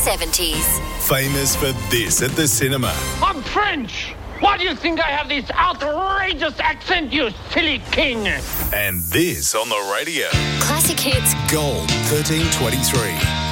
70s. Famous for this at the cinema. I'm French. Why do you think I have this outrageous accent, you silly king? And this on the radio. Classic hits. Gold 1323.